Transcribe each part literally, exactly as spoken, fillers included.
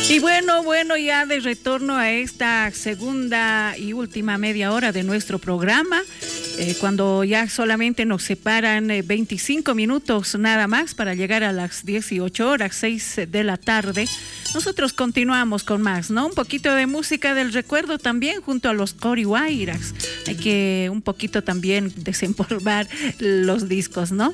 Y bueno, bueno, ya de retorno a esta segunda y última media hora de nuestro programa, eh, cuando ya solamente nos separan eh, veinticinco minutos nada más para llegar a las dieciocho horas, seis de la tarde, nosotros continuamos con más, ¿no? Un poquito de música del recuerdo también junto a los Corihuayras. Hay que un poquito también desempolvar los discos, ¿no?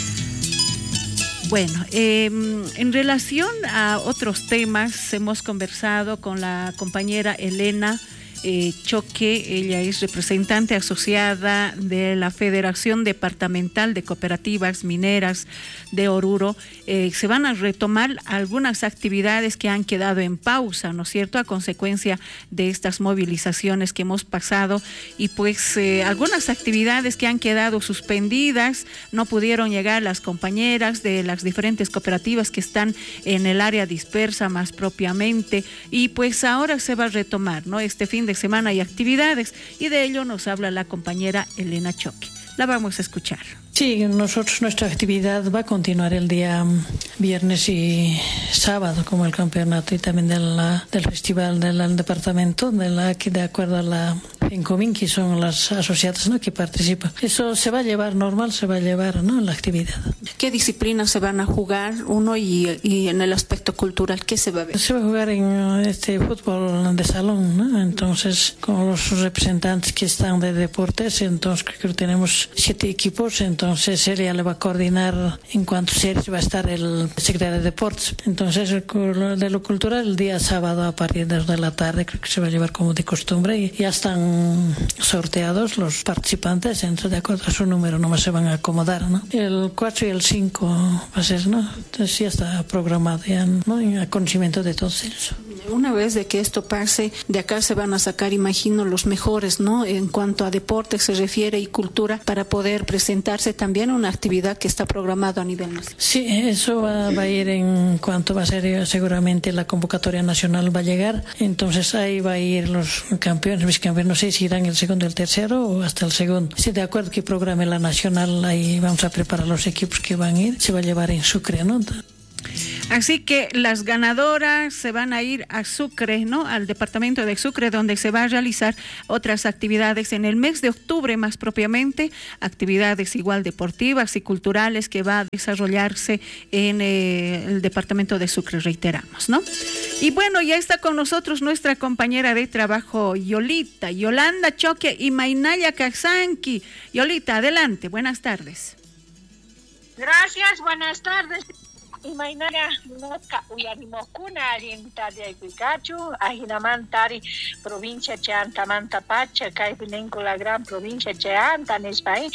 Bueno, eh, en relación a otros temas, hemos conversado con la compañera Elena eh, Choque. Ella es representante asociada de la Federación Departamental de Cooperativas Mineras de Oruro. Eh, se van a retomar algunas actividades que han quedado en pausa, ¿no es cierto?, a consecuencia de estas movilizaciones que hemos pasado, y pues eh, algunas actividades que han quedado suspendidas, no pudieron llegar las compañeras de las diferentes cooperativas que están en el área dispersa más propiamente, y pues ahora se va a retomar, ¿no? Este fin de semana hay actividades, y de ello nos habla la compañera Elena Choque. La vamos a escuchar. Sí, nosotros nuestra actividad va a continuar el día viernes y sábado, como el campeonato y también de la, del festival del departamento, de la que de acuerdo a la FENCOMIN, que son las asociadas, ¿no?, que participan. Eso se va a llevar normal, se va a llevar, ¿no?, la actividad. ¿Qué disciplinas se van a jugar uno y, y en el aspecto cultural qué se va a ver? Se va a jugar en este fútbol de salón, ¿no? Entonces, con los representantes que están de deportes, entonces creo que tenemos siete equipos, entonces Entonces ella le va a coordinar en cuanto se va a estar el secretario de Deportes. Entonces de lo cultural el día sábado a partir de las dos de la tarde creo que se va a llevar como de costumbre, y ya están sorteados los participantes, entonces de acuerdo a su número nomás se van a acomodar, ¿no? El cuatro y el cinco va a ser, ¿no? Entonces ya está programado ya, ¿no?, en conocimiento de todos ellos. Una vez de que esto pase, de acá se van a sacar, imagino, los mejores, ¿no?, en cuanto a deporte se refiere y cultura, para poder presentarse también una actividad que está programada a nivel nacional. Sí, eso va, va a ir en cuanto va a ser, seguramente la convocatoria nacional va a llegar, entonces ahí va a ir los campeones, vicecampeones, no sé si irán el segundo, el tercero o hasta el segundo. Si de acuerdo que programe la nacional, ahí vamos a preparar los equipos que van a ir, se va a llevar en Sucre, ¿no? Así que las ganadoras se van a ir a Sucre, ¿no?, al departamento de Sucre, donde se va a realizar otras actividades en el mes de octubre, más propiamente, actividades igual deportivas y culturales que va a desarrollarse en eh, el departamento de Sucre, reiteramos, ¿no? Y bueno, ya está con nosotros nuestra compañera de trabajo, Yolita, Yolanda Choque y Mainaya Kazanki. Yolita, adelante, buenas tardes. Gracias, buenas tardes. Imainara notka uyarimokuna oriental de Pikachu, Ajinamantari, provincia de Antamanta Pacha, Caipilenco, la gran provincia de Anta, en España.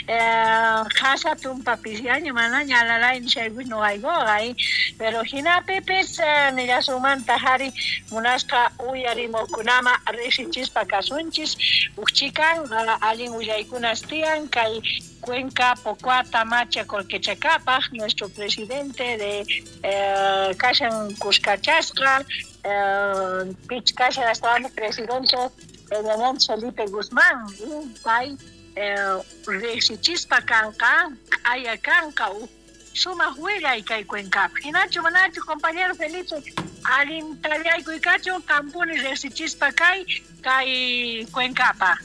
Casa tumpa pisiaño, manaña, la la, en Cheguino, ahí, pero Hina Pepes, Niyasumanta Hari, Munasca Uyarimokunama, Resichispa Casunchis, Uchican, Alin Uyaykunastian, Kai. Cuenca, Pocuata, Macha, Colquechacapa, nuestro presidente de eh, Casan Cuscachastra, eh, Pich Casan, hasta el presidente Elian Felipe Guzmán, y hay Recichispa Canca, Ayacanca, Suma Huira y Kai Cuenca. Y Nacho Manacho, compañero Felipe, Alin Talia y Cuicacho, Campones Recichispa Kai, Kai Cuencapa.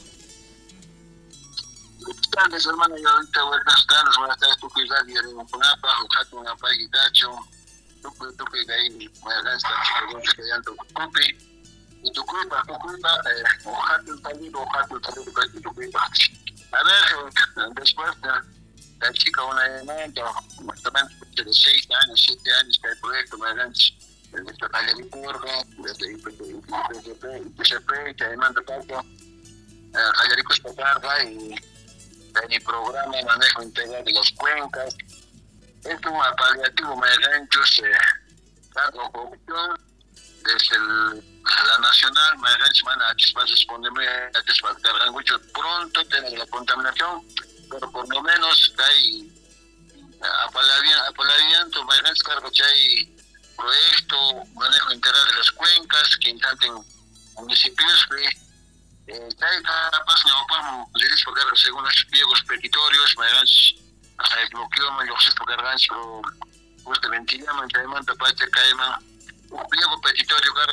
Buenas tardes, hermano. Yo ahorita buenas tardes, buenas tardes, tu cuidado, y en Punapa, Oaxaca, un apay, Guitacho, tu cuidado, tu cuidado, y me hagas esta que ya ando cupi, y tu culpa, tu culpa, Oaxaca, el talito, Oaxaca, el talito, y tu culpa. A ver, después de la chica, una elemento, justamente de seis años, siete años, que el proyecto me hagas desde esta calle de Curva, desde I P C P, que demanda tanto, Jallaricos Patarra y mi programa de manejo integral de las cuencas. Esto es un paliativo Maeganchos, eh, cargo corrupción, desde el, la nacional, Maeganchos van a responderme a descargar mucho pronto, tener la contaminación, pero por lo menos hay apalamiento, Maeganchos cargo que hay proyecto, manejo integral de las cuencas, que intentan municipios, Hay capaz no podemos decir porque según los pliegos petitorios, me dan el bloqueo, me lo sé porque dan su justamente llaman que demanda parte caema un pliego petitorios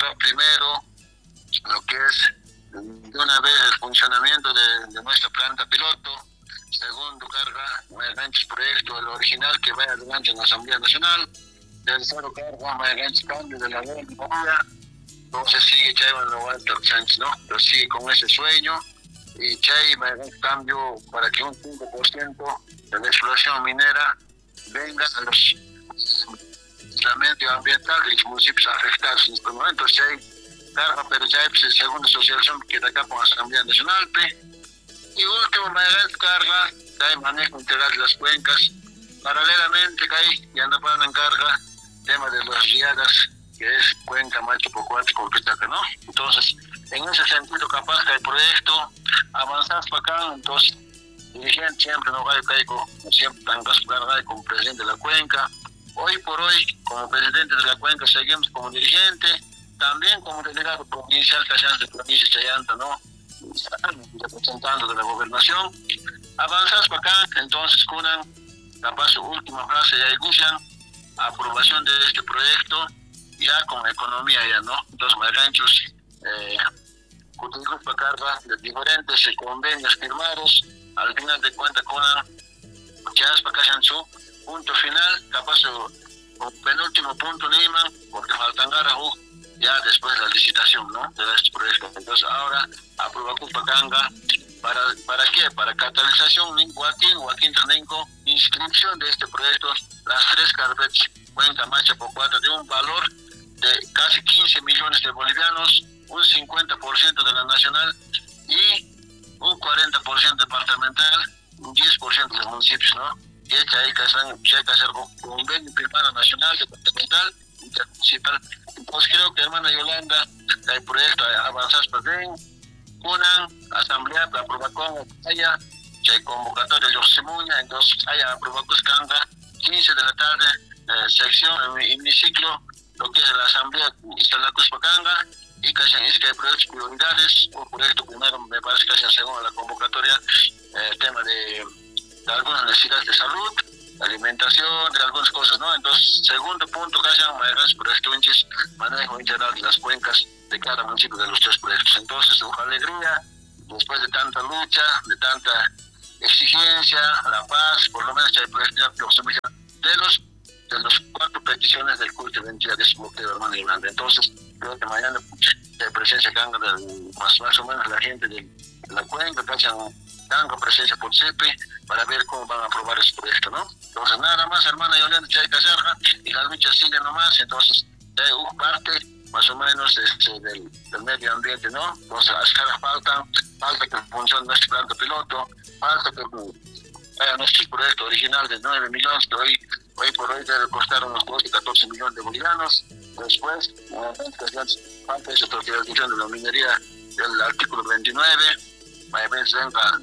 carga primero lo que es de una vez el funcionamiento de, de nuestra planta piloto. Segundo, carga el proyecto, el original que vaya adelante en la Asamblea Nacional. Tercero, carga el cambio de la ley de memoria. Entonces sigue Chay Walter Sánchez, ¿no? Pero sigue con ese sueño. Y Chay el cambio para que un cinco por ciento de la explotación minera venga a los medioambiental de los municipios afectados en este momento. Chay carga, pero Chay pues, segunda asociación que está acá con la Asamblea Nacional. Pe. Y último, el carga, hay manejo integral de las cuencas. Paralelamente, hay y anda para en carga tema de las riadas, que es Cuenca, Macho, Pocuate, Colpetaca, ¿no? Entonces, en ese sentido, capaz que el proyecto avanzar para acá, entonces, dirigente siempre no va a caer con, siempre tan gasplada como presidente de la Cuenca. Hoy por hoy, como presidente de la Cuenca, seguimos como dirigente, también como delegado provincial, Cachán de provincia de Chayanta, ¿no? Representando de la gobernación. Avanzas para acá, entonces, con la paso última frase, ya escuchan aprobación de este proyecto, ya con economía, ya, ¿no? Entonces, Maganchos, eh, utilizamos para carga de diferentes convenios firmados, al final de cuentas, con ya es para acá, su punto final, capaz, un penúltimo punto, Nima, porque faltan garajú, ya después de la licitación, ¿no? De este proyecto. Entonces, ahora, aprobamos para Canga. ¿Para, ¿Para qué? Para catalización, Joaquín, Joaquín Tanenco, inscripción de este proyecto, las tres carpetas, Cuenca, Macha, Pocuata, de un valor de casi quince millones de bolivianos, un cincuenta por ciento de la nacional y un cuarenta por ciento departamental, un diez por ciento de los municipios, ¿no? Y este hay que hacer, hay que hacer convenio primero nacional, departamental, intermunicipal. Pues creo que, hermana Yolanda, el proyecto avanzar para bien. Una asamblea para aprobar con haya hay convocatoria de los Semuña, entonces haya aprobado Canga, quince de la tarde, eh, sección, en mi ciclo, lo que es la asamblea instalar Cuspacanga, y que es que hay proyectos prioridades, un proyecto primero me parece que haya según la convocatoria, el eh, tema de, de algunas necesidades de salud, de alimentación, de algunas cosas, ¿no? Entonces, segundo punto que hayan mayores proyectos, manejo integral de las cuencas de cada municipio de los tres proyectos. Entonces, con alegría, después de tanta lucha, de tanta exigencia, la paz, por lo menos hay proyectos de los de los cuatro peticiones del culto de identidad de ese bloqueo, hermano Yolanda. Entonces, creo que mañana hay presencia que hagan más, más o menos la gente de, de la cuenca, que hayan tanta presencia por C E P I para ver cómo van a aprobar ese proyecto, ¿no? Entonces, nada más, hermana Yolanda, que hay que hacerla y la lucha sigue nomás. Entonces, hay una parte más o menos este, del, del medio ambiente, ¿no? Entonces, las caras faltan, falta que funcione nuestro planta piloto, falta que haya nuestro proyecto original de nueve millones, que hoy, hoy por hoy debe costar unos doce, catorce millones de bolivianos. Después, falta esa autorización de la minería del artículo veintinueve, a veces venga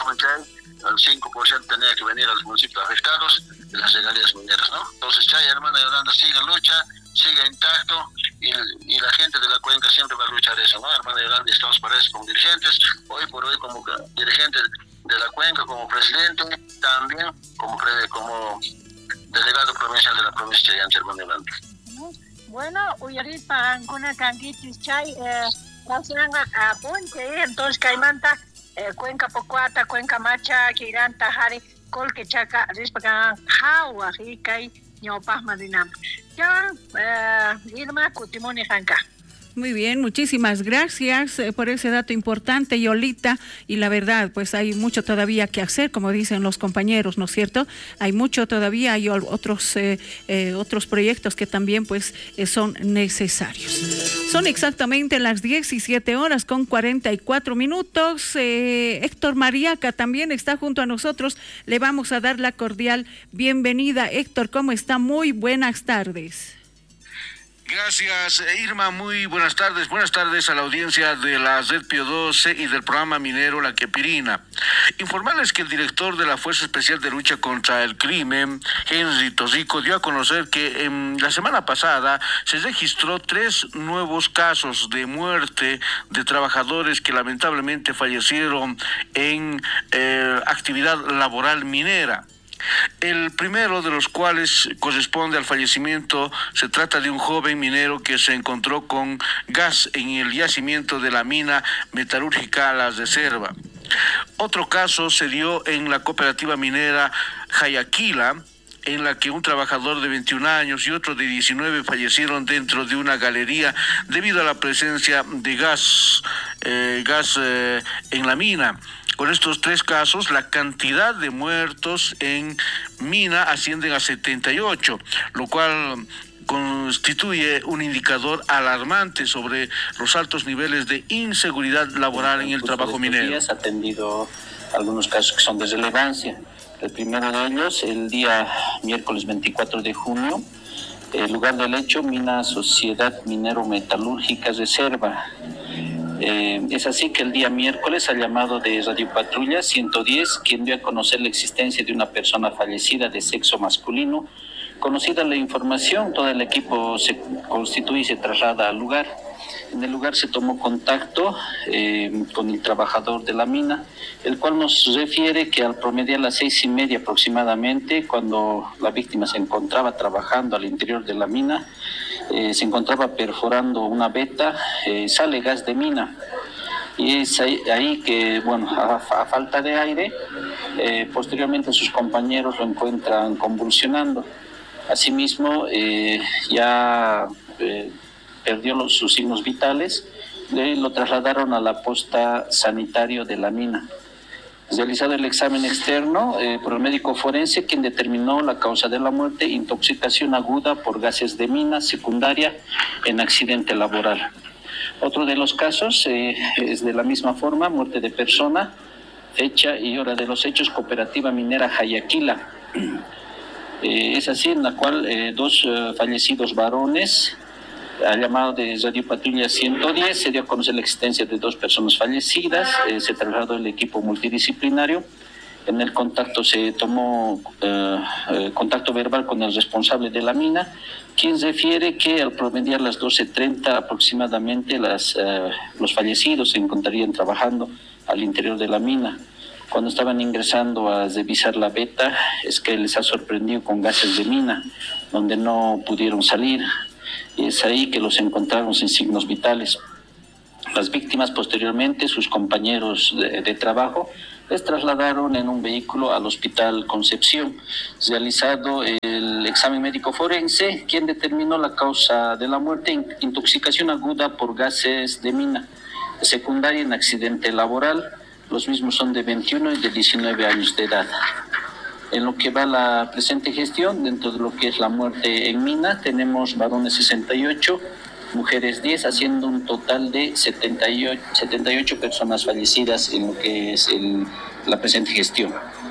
el cinco por ciento tenía que venir a los municipios afectados de las regalías mineras, ¿no? Entonces, Chay, hermana Yolanda, sigue lucha, sigue intacto, y, y la gente de la cuenca siempre va a luchar eso, ¿no? Hermana Yolanda, estamos para eso como dirigentes, hoy por hoy como dirigente de la cuenca, como presidente, también como, como delegado provincial de la provincia de Chayanta, hermana Yolanda. Bueno, Uyaripa, Ancuna, Canquitis, Chay, eh, a Ponte, entonces Caimanta, eh, Cuenca Pocuata, Cuenca Macha, Kiranta, Hari, Colque Chaca, Rispacan, Hawa, Rikai, Ñopaz Madinam. Ya, eh, Irma, Cutimoni Janca. Muy bien, muchísimas gracias eh, por ese dato importante, Yolita, y la verdad, pues hay mucho todavía que hacer, como dicen los compañeros, ¿no es cierto? Hay mucho todavía, hay otros eh, eh, otros proyectos que también pues eh, son necesarios. Son exactamente las diecisiete horas con cuarenta y cuatro minutos. Eh, Héctor Mariaca también está junto a nosotros. Le vamos a dar la cordial bienvenida. Héctor, ¿cómo está? Muy buenas tardes. Gracias, Irma. Muy buenas tardes. Buenas tardes a la audiencia de la Red Pío doce y del programa minero La Quepirina. Informarles que el director de la Fuerza Especial de Lucha contra el Crimen, Henry Tosico, dio a conocer que en la semana pasada se registró tres nuevos casos de muerte de trabajadores que lamentablemente fallecieron en eh, actividad laboral minera. El primero de los cuales corresponde al fallecimiento, se trata de un joven minero que se encontró con gas en el yacimiento de la mina metalúrgica Las Reserva. Otro caso se dio en la cooperativa minera Jayaquila, en la que un trabajador de veintiún años y otro de diecinueve fallecieron dentro de una galería debido a la presencia de gas, eh, gas eh, en la mina. Con estos tres casos, la cantidad de muertos en mina ascienden a setenta y ocho, lo cual constituye un indicador alarmante sobre los altos niveles de inseguridad laboral en el trabajo minero. Ha atendido algunos casos que son de relevancia. El primero de ellos, el día miércoles veinticuatro de junio, el lugar del hecho, Mina Sociedad Minero Metalúrgica Reserva. Eh, es así que el día miércoles, al llamado de Radio Patrulla ciento diez, quien dio a conocer la existencia de una persona fallecida de sexo masculino, conocida la información, todo el equipo se constituye y se traslada al lugar. En el lugar se tomó contacto eh, con el trabajador de la mina, el cual nos refiere que al promediar las seis y media aproximadamente, cuando la víctima se encontraba trabajando al interior de la mina, eh, se encontraba perforando una veta, eh, sale gas de mina. Y es ahí, ahí que, bueno, a, a falta de aire, eh, posteriormente sus compañeros lo encuentran convulsionando. Asimismo, eh, ya eh, perdió los, sus signos vitales, y lo trasladaron a la posta sanitario de la mina. Realizado el examen externo eh, por el médico forense, quien determinó la causa de la muerte, intoxicación aguda por gases de mina secundaria en accidente laboral. Otro de los casos eh, es de la misma forma, muerte de persona, fecha y hora de los hechos, cooperativa minera Jayaquila. Eh, es así, en la cual eh, dos eh, fallecidos varones, al llamado de Radio Patrulla ciento diez, se dio a conocer la existencia de dos personas fallecidas, eh, se trasladó el equipo multidisciplinario. En el contacto se tomó eh, eh, contacto verbal con el responsable de la mina, quien refiere que al promediar las doce treinta aproximadamente las, eh, los fallecidos se encontrarían trabajando al interior de la mina. Cuando estaban ingresando a revisar la veta, es que les ha sorprendido con gases de mina, donde no pudieron salir. Y es ahí que los encontraron sin signos vitales. Las víctimas, posteriormente, sus compañeros de, de trabajo, les trasladaron en un vehículo al Hospital Concepción. Realizado el examen médico forense, quien determinó la causa de la muerte, intoxicación aguda por gases de mina, secundaria en accidente laboral. Los mismos son de veintiuno y de diecinueve años de edad. En lo que va la presente gestión, dentro de lo que es la muerte en mina, tenemos varones sesenta y ocho, mujeres diez, haciendo un total de setenta y ocho, setenta y ocho personas fallecidas en lo que es el, la presente gestión.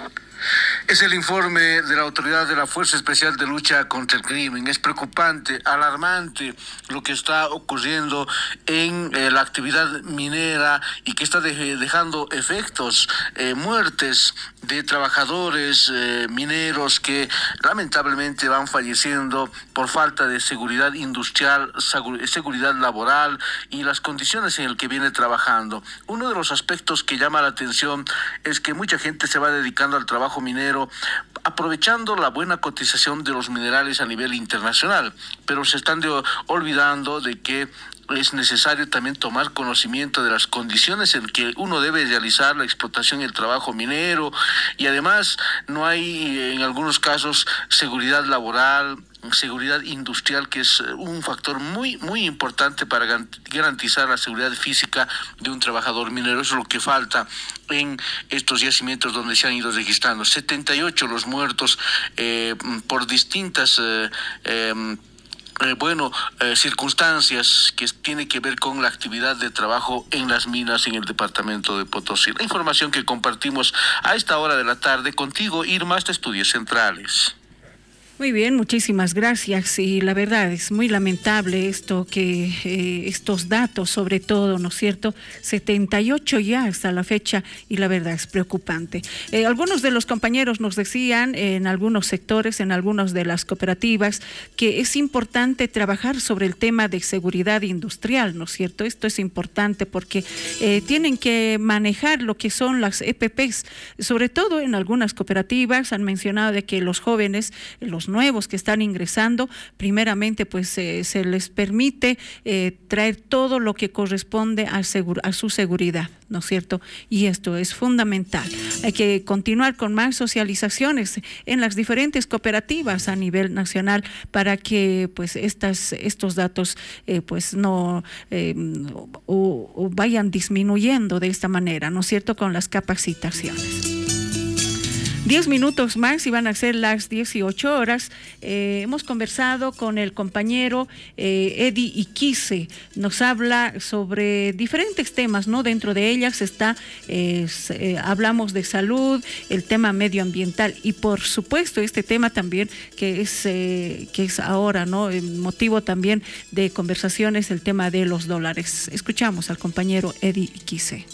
Es el informe de la Autoridad de la Fuerza Especial de Lucha contra el Crimen. Es preocupante, alarmante lo que está ocurriendo en eh, la actividad minera y que está de, dejando efectos, eh, muertes de trabajadores eh, mineros que lamentablemente van falleciendo por falta de seguridad industrial, seguridad laboral y las condiciones en las que viene trabajando. Uno de los aspectos que llama la atención es que mucha gente se va dedicando al trabajo minero aprovechando la buena cotización de los minerales a nivel internacional, pero se están de, olvidando de que es necesario también tomar conocimiento de las condiciones en que uno debe realizar la explotación y el trabajo minero, y además no hay en algunos casos seguridad laboral, seguridad industrial, que es un factor muy muy importante para garantizar la seguridad física de un trabajador minero. Eso es lo que falta en estos yacimientos donde se han ido registrando. setenta y ocho los muertos eh, por distintas eh, eh, Eh, bueno, eh, circunstancias que tienen que ver con la actividad de trabajo en las minas en el departamento de Potosí. La información que compartimos a esta hora de la tarde contigo, Irma, hasta Estudios Centrales. Muy bien, muchísimas gracias. Y la verdad es muy lamentable esto, que eh, estos datos, sobre todo, ¿no es cierto? setenta y ocho ya hasta la fecha, y la verdad es preocupante. Eh, algunos de los compañeros nos decían en algunos sectores, en algunas de las cooperativas, que es importante trabajar sobre el tema de seguridad industrial, ¿no es cierto? Esto es importante porque eh, tienen que manejar lo que son las E P Pes, sobre todo en algunas cooperativas. Han mencionado de que los jóvenes, los nuevos que están ingresando, primeramente pues eh, se les permite eh, traer todo lo que corresponde a, seguro, a su seguridad, ¿no es cierto? Y esto es fundamental. Hay que continuar con más socializaciones en las diferentes cooperativas a nivel nacional para que pues estas, estos datos eh, pues no eh, o, o vayan disminuyendo de esta manera, ¿no es cierto?, con las capacitaciones. Diez minutos más y van a ser las dieciocho horas. Eh, hemos conversado con el compañero eh, Eddie Iquize. Nos habla sobre diferentes temas, ¿no? Dentro de ellas está, eh, eh, hablamos de salud, el tema medioambiental y por supuesto este tema también que es, eh, que es ahora, ¿no? El motivo también de conversaciones, el tema de los dólares. Escuchamos al compañero Eddie Iquize.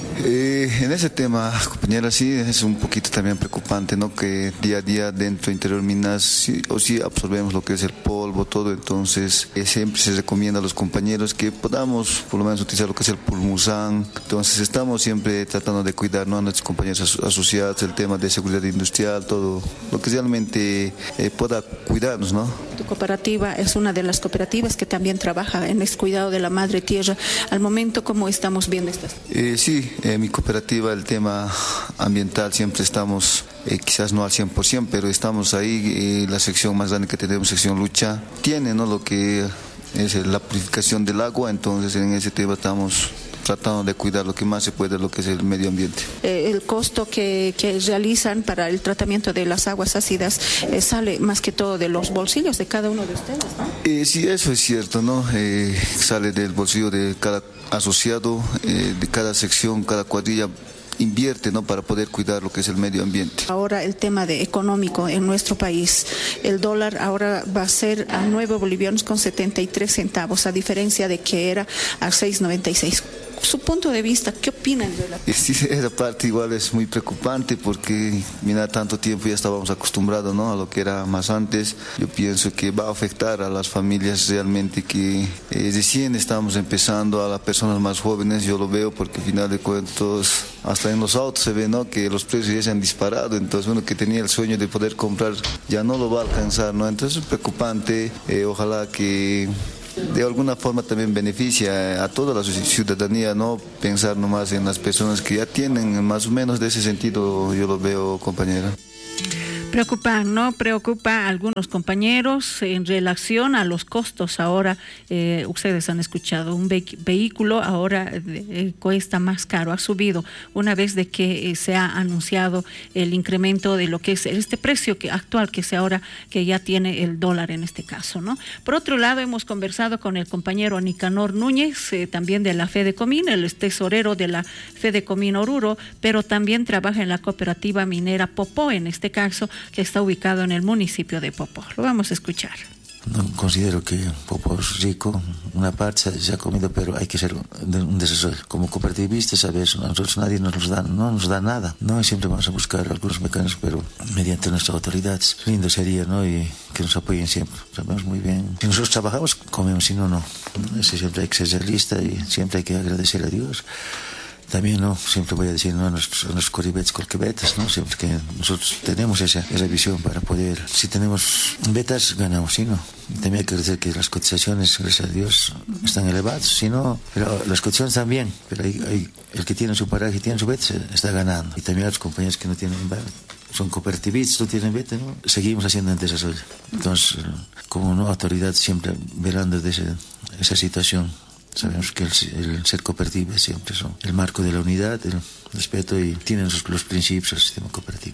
Eh, en ese tema, compañera, sí, es un poquito también preocupante, ¿no? Que día a día dentro interior minas, sí, o sí absorbemos lo que es el polvo, todo, entonces eh, siempre se recomienda a los compañeros que podamos por lo menos utilizar lo que es el pulmuzán. Entonces estamos siempre tratando de cuidar, ¿no?, a nuestros compañeros aso- asociados, el tema de seguridad industrial, todo lo que realmente eh, pueda cuidarnos, ¿no? Tu cooperativa es una de las cooperativas que también trabaja en el cuidado de la madre tierra. Al momento, ¿cómo estamos viendo estas? Eh, sí, en eh, mi cooperativa el tema ambiental siempre estamos, eh, quizás no al cien por ciento, pero estamos ahí. Eh, la sección más grande que tenemos, sección lucha, tiene, ¿no?, lo que es la purificación del agua, entonces en ese tema estamos tratando de cuidar lo que más se puede, lo que es el medio ambiente. Eh, el costo que, que realizan para el tratamiento de las aguas ácidas eh, sale más que todo de los bolsillos de cada uno de ustedes, ¿no? Eh, sí, eso es cierto, ¿no? Eh, sale del bolsillo de cada asociado, eh, de cada sección, cada cuadrilla invierte, ¿no?, para poder cuidar lo que es el medio ambiente. Ahora el tema de económico en nuestro país, el dólar ahora va a ser a nueve bolivianos con setenta y tres centavos, a diferencia de que era a seis noventa y seis. Su punto de vista, ¿qué opinan de la? Sí, esa parte igual es muy preocupante porque, mira, tanto tiempo ya estábamos acostumbrados, ¿no?, a lo que era más antes. Yo pienso que va a afectar a las familias realmente que eh, recién estamos empezando, a las personas más jóvenes. Yo lo veo porque al final de cuentas hasta en los autos se ve, ¿no?, que los precios ya se han disparado, entonces uno que tenía el sueño de poder comprar ya no lo va a alcanzar, ¿no? Entonces es preocupante. Eh, ojalá que de alguna forma también beneficia a toda la ciudadanía, no pensar nomás en las personas que ya tienen, más o menos de ese sentido yo lo veo, compañera. Preocupa, ¿no? Preocupa a algunos compañeros en relación a los costos. Ahora, eh, ustedes han escuchado, un ve- vehículo ahora eh, cuesta más caro, ha subido una vez de que eh, se ha anunciado el incremento de lo que es este precio que actual que se ahora que ya tiene el dólar en este caso, ¿no? Por otro lado, hemos conversado con el compañero Nicanor Núñez, eh, también de la Fedecomín, el tesorero de la Fedecomín Oruro, pero también trabaja en la cooperativa minera Popó, en este caso, que está ubicado en el municipio de Popó. Lo vamos a escuchar. No considero que Popó es rico, una parte se ha comido, pero hay que ser un desastre. Como cooperativista, sabes, a nosotros nadie nos da, no nos da nada, ¿no? Y siempre vamos a buscar algunos mecanismos, pero mediante nuestras autoridades. Lindo sería, ¿no? Y que nos apoyen siempre. Sabemos muy bien. Si nosotros trabajamos, comemos, si no, no. ¿no? Ese siempre hay que ser realista y siempre hay que agradecer a Dios. También, ¿no? Siempre voy a decir, ¿no? A nuestros, a nuestros coribetes, colquebetas, ¿no? Siempre que nosotros tenemos esa, esa visión para poder, si tenemos betas, ganamos, si no. Y también hay que agradecer que las cotizaciones, gracias a Dios, están elevadas, si no, pero las cotizaciones también, pero hay, hay, el que tiene su paraje, tiene su beta, está ganando. Y también los compañeros que no tienen, son cooperativistas, no tienen beta, ¿no? Seguimos haciendo en desarrollo. Entonces, como no autoridad, siempre velando de ese, esa situación. Sabemos que el, el ser cooperativo es siempre son el marco de la unidad, el respeto y tienen los, los principios del sistema cooperativo.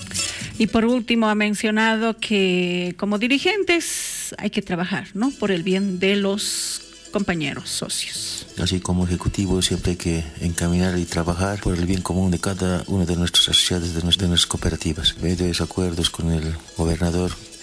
Y por último ha mencionado que como dirigentes hay que trabajar, ¿no?, por el bien de los compañeros socios. Así como ejecutivo siempre hay que encaminar y trabajar por el bien común de cada uno de nuestros asociados, de nuestras, de nuestras cooperativas. He habido desacuerdos con el gobernador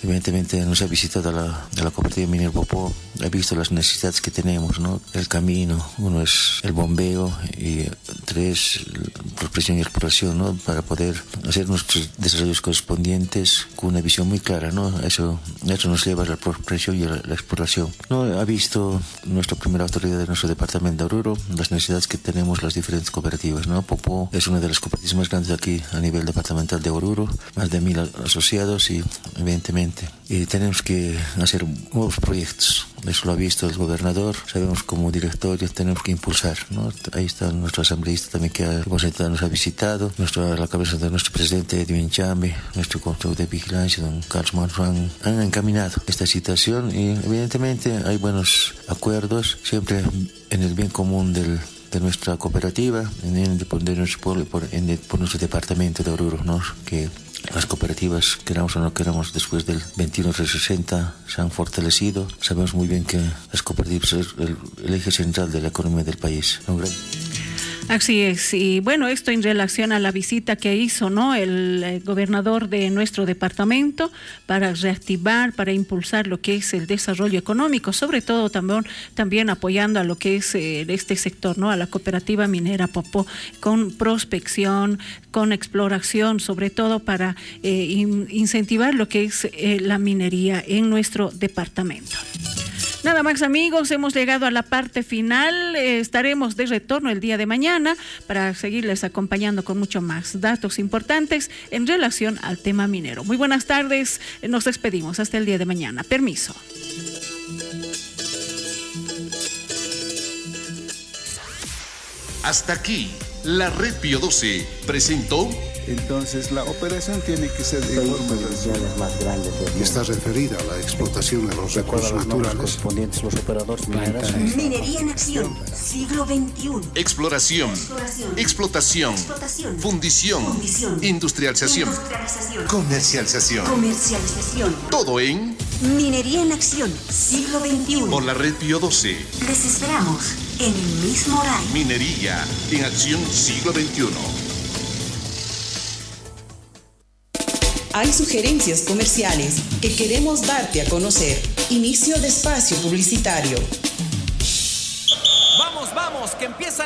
evidentemente nos ha visitado la, la cooperativa minera Popó, ha visto las necesidades que tenemos, ¿no? El camino, uno es el bombeo y tres, prospección y exploración, ¿no? Para poder hacer nuestros desarrollos correspondientes con una visión muy clara, ¿no? Eso, eso nos lleva a la prospección y a la, la exploración, ¿no? Ha visto nuestra primera autoridad de nuestro departamento de Oruro las necesidades que tenemos las diferentes cooperativas, ¿no? Popó es una de las cooperativas más grandes aquí a nivel departamental de Oruro, más de mil asociados y evidentemente y tenemos que hacer nuevos proyectos. Eso lo ha visto el gobernador, sabemos como directorio tenemos que impulsar, ¿no? Ahí está nuestro asambleísta también que ha, nos ha visitado, nuestro, la cabeza de nuestro presidente Edwin Chambe, nuestro consejo de vigilancia, don Carlos Manso, han, han encaminado esta situación y evidentemente hay buenos acuerdos, siempre en el bien común del de nuestra cooperativa, en el, de nuestro pueblo, por, en el, por nuestro departamento de Oruro, ¿no? Que las cooperativas, queramos o no queramos, después del veintiuno de sesenta se han fortalecido. Sabemos muy bien que las cooperativas son el, el eje central de la economía del país, ¿no? Así es, y bueno, esto en relación a la visita que hizo, ¿no? El, el gobernador de nuestro departamento para reactivar, para impulsar lo que es el desarrollo económico, sobre todo también, también apoyando a lo que es eh, este sector, ¿no? A la cooperativa minera Popó, con prospección, con exploración, sobre todo para eh, in, incentivar lo que es eh, la minería en nuestro departamento. Nada más, amigos, hemos llegado a la parte final. Eh, estaremos de retorno el día de mañana para seguirles acompañando con mucho más datos importantes en relación al tema minero. Muy buenas tardes, nos despedimos hasta el día de mañana. Permiso. Hasta aquí, la Red Pío doce presentó. Entonces la operación tiene que ser de forma más grandes. Está referida a la explotación de los recursos naturales correspondientes los operadores mineros. Minería en acción, siglo veintiuno. Exploración, Exploración. Explotación, Explotación. Fundición, Fundición. Industrialización, Industrialización. Comercialización. Comercialización. Todo en Minería en acción, siglo veintiuno. por la Red Pío doce. Les esperamos en el mismo horario. Minería en acción, siglo veintiuno. Hay sugerencias comerciales que queremos darte a conocer. Inicio de espacio publicitario. Vamos, vamos, que empieza